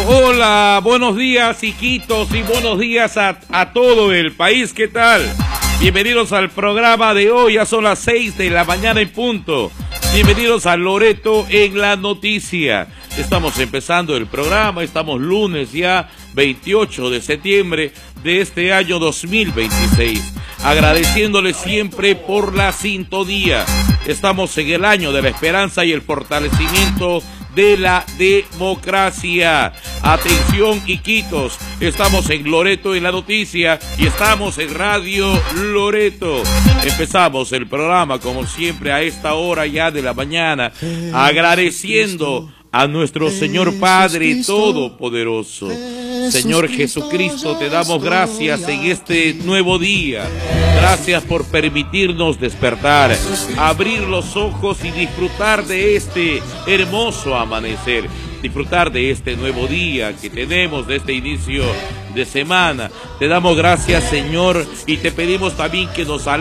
Hola, buenos días, Iquitos, y buenos días a todo el país. ¿Qué tal? Bienvenidos al programa de hoy. Ya son las 6 de la mañana en punto. Bienvenidos a Loreto en la Noticia. Estamos empezando el programa. Estamos lunes ya 28 de septiembre de este año 2026. Agradeciéndole siempre por la sintonía. Estamos en el año de la esperanza y el fortalecimiento de la democracia. Atención, Iquitos, estamos en Loreto en la Noticia y estamos en Radio Loreto. Empezamos el programa como siempre a esta hora ya de la mañana, agradeciendo a nuestro Señor Padre Todopoderoso. Señor Jesucristo, te damos gracias en este nuevo día. Gracias por permitirnos despertar, abrir los ojos y disfrutar de este hermoso amanecer. Disfrutar de este nuevo día que tenemos, de este inicio de semana. Te damos gracias, Señor, y te pedimos también que nos